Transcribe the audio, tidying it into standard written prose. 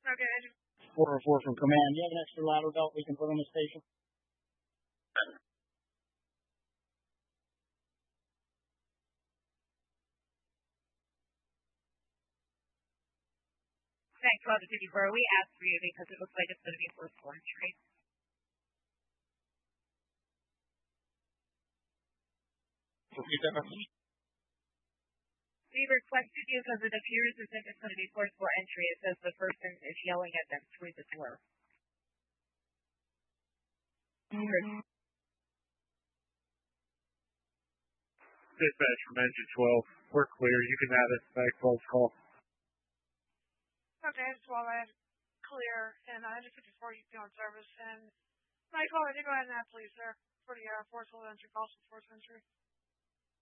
Okay, Agent. 404 from Command. Do you have an extra ladder belt we can put on the station? Thanks, 1254. We asked for you because it looks like it's going to be first floor entry. We requested you because it appears as if it's going to be first floor entry. It says the person is yelling at them through the door. Dispatch from Engine 12. We're clear. You can have it. Back 12's call. Okay, Agent 12, I have clear, and Agent 54, you can be on service. And Michael, I think go ahead and add, please, sir, for the forceful entry, call for forceful entry.